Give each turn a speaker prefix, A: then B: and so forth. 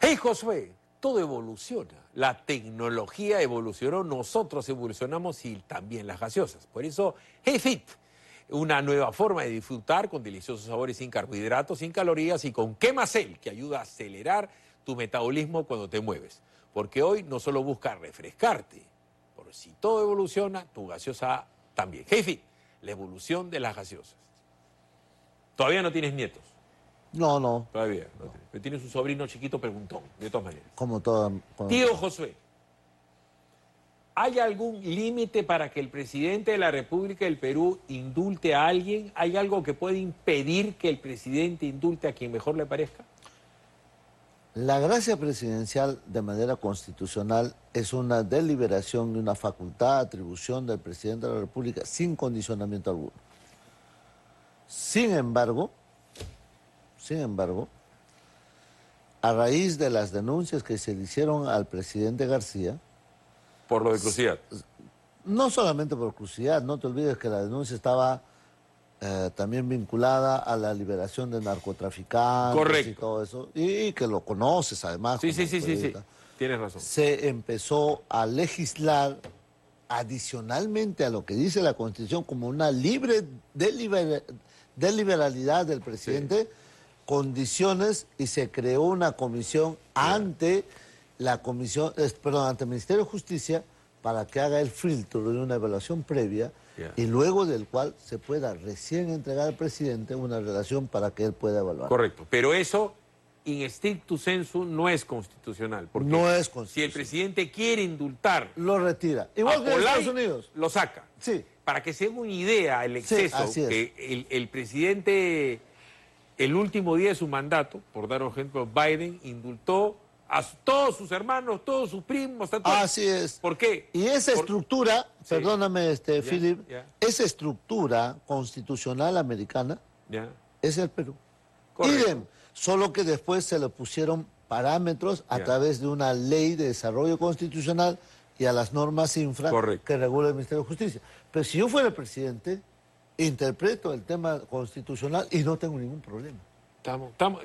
A: Hey Josué, todo evoluciona. La tecnología evolucionó, nosotros evolucionamos y también las gaseosas. Por eso, Hey Fit, una nueva forma de disfrutar con deliciosos sabores sin carbohidratos, sin calorías y con Quemacel, que ayuda a acelerar tu metabolismo cuando te mueves. Porque hoy no solo busca refrescarte, por si todo evoluciona, tu gaseosa también. Hey Fit, la evolución de las gaseosas. Todavía no tienes nietos.
B: No.
A: Todavía no. Pero tienes un sobrino chiquito preguntón, de todas maneras.
B: Como todo.
A: Tío Josué, ¿hay algún límite para que el presidente de la República del Perú indulte a alguien? ¿Hay algo que puede impedir que el presidente indulte a quien mejor le parezca?
B: La gracia presidencial de manera constitucional es una deliberación y una facultad, atribución del presidente de la República sin condicionamiento alguno. Sin embargo, a raíz de las denuncias que se le hicieron al presidente García,
A: Por lo de Cruciat.
B: no solamente por Cruciat, no te olvides que la denuncia estaba también vinculada a la liberación de narcotraficantes.
A: Correcto.
B: Y todo eso, y que lo conoces además.
A: Sí,
B: como
A: sí,
B: periodista.
A: tienes razón.
B: Se empezó a legislar adicionalmente a lo que dice la Constitución como una libre deliberalidad del presidente, condiciones, y se creó una comisión ante la comisión, ante el Ministerio de Justicia para que haga el filtro de una evaluación previa y luego del cual se pueda recién entregar al presidente una relación para que él pueda evaluar.
A: Correcto, pero eso in stricto sensu no es constitucional. Porque
B: no es constitucional.
A: Si el presidente quiere indultar,
B: lo retira. Igual que en Estados Unidos.
A: Lo saca.
B: Sí.
A: Para que se haga una idea el exceso, que el presidente, el último día de su mandato, por dar un ejemplo, Biden indultó a todos sus hermanos, todos sus primos, a todos.
B: Así es.
A: ¿Por qué?
B: Y esa estructura, perdóname, Philip, esa estructura constitucional americana es el Perú. Idem, solo que después se le pusieron parámetros a través de una ley de desarrollo constitucional y a las normas infra que regula el Ministerio de Justicia. Pero si yo fuera el presidente, interpreto el tema constitucional y no tengo ningún problema.